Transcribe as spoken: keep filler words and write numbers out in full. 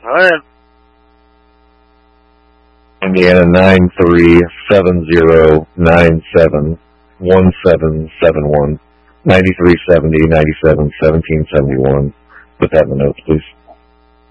All right. Indiana nine three seven zero nine seven one seven seven one ninety three seventy ninety seven seventeen seventy one. Put that in the notes, please.